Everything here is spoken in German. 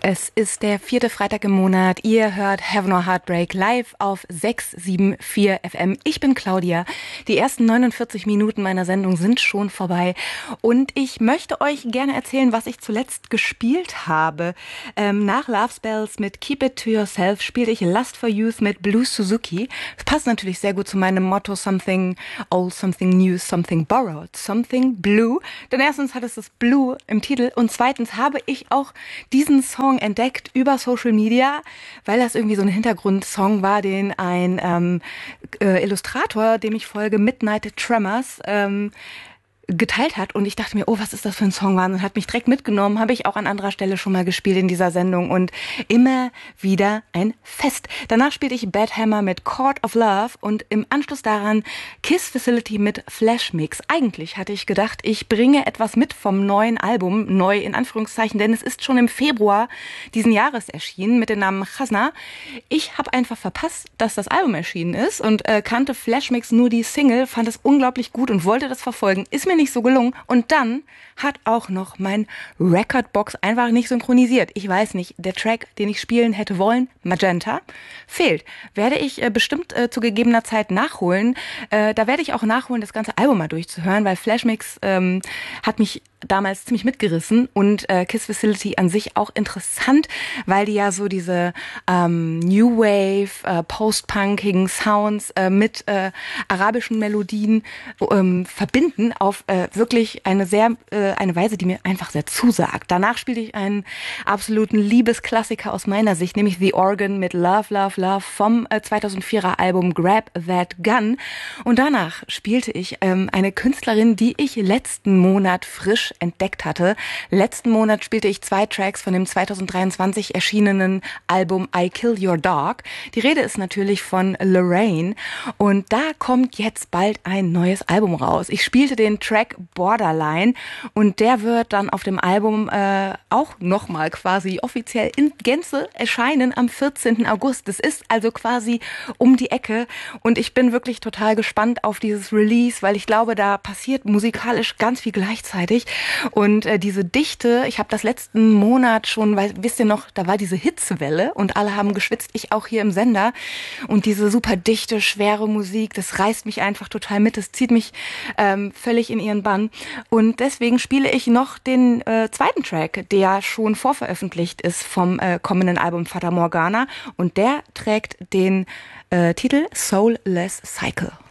Es ist der 4. Freitag im Monat. Ihr hört Heaven or Heartbreak live auf 674 FM. Ich bin Claudia. Die ersten 49 Minuten meiner Sendung sind schon vorbei. Und ich möchte euch gerne erzählen, was ich zuletzt gespielt habe. Nach Love Spells mit Keep It To Yourself spielte ich Lust for Youth mit Blue Suzuki. Das passt natürlich sehr gut zu meinem Motto Something Old, Something New, Something Borrowed, Something Blue. Denn erstens hat es das Blue im Titel und zweitens habe ich auch diesen Song entdeckt über Social Media, weil das irgendwie so ein Hintergrundsong war, den ein Illustrator, dem ich folge, Midnight Tremors, geteilt hat und ich dachte mir, oh, was ist das für ein Song? Und hat mich direkt mitgenommen, habe ich auch an anderer Stelle schon mal gespielt in dieser Sendung und immer wieder ein Fest. Danach spielte ich Bad Hammer mit Chord of Love und im Anschluss daran Kiss Facility mit Flash Mix. Eigentlich hatte ich gedacht, ich bringe etwas mit vom neuen Album, neu in Anführungszeichen, denn es ist schon im Februar diesen Jahres erschienen mit dem Namen Chasna. Ich habe einfach verpasst, dass das Album erschienen ist und kannte Flash Mix nur die Single, fand es unglaublich gut und wollte das verfolgen. Ist mir nicht so gelungen. Und dann hat auch noch mein Recordbox einfach nicht synchronisiert. Ich weiß nicht, der Track, den ich spielen hätte wollen, Magenta, fehlt. Werde ich bestimmt zu gegebener Zeit nachholen. Da werde ich auch nachholen, das ganze Album mal durchzuhören, weil Flashmix hat mich damals ziemlich mitgerissen und Kiss Facility an sich auch interessant, weil die ja so diese New Wave, Post-punkigen Sounds mit arabischen Melodien verbinden auf wirklich eine Weise, die mir einfach sehr zusagt. Danach spielte ich einen absoluten Liebesklassiker aus meiner Sicht, nämlich The Organ mit Love, Love, Love vom 2004er Album Grab That Gun. Und danach spielte ich eine Künstlerin, die ich letzten Monat frisch entdeckt hatte. Letzten Monat spielte ich 2 Tracks von dem 2023 erschienenen Album I Kill Your Dog. Die Rede ist natürlich von Lorraine und da kommt jetzt bald ein neues Album raus. Ich spielte den Track Borderline und der wird dann auf dem Album auch nochmal quasi offiziell in Gänze erscheinen am 14. August. Das ist also quasi um die Ecke und ich bin wirklich total gespannt auf dieses Release, weil ich glaube, da passiert musikalisch ganz viel gleichzeitig und diese Dichte, ich habe das letzten Monat schon, weil, wisst ihr noch, da war diese Hitzewelle und alle haben geschwitzt, ich auch hier im Sender und diese super dichte, schwere Musik, das reißt mich einfach total mit, das zieht mich völlig in ihren Bann und deswegen spiele ich noch den zweiten Track, der schon vorveröffentlicht ist vom kommenden Album Fata Morgana und der trägt den Titel Soulless Cycle.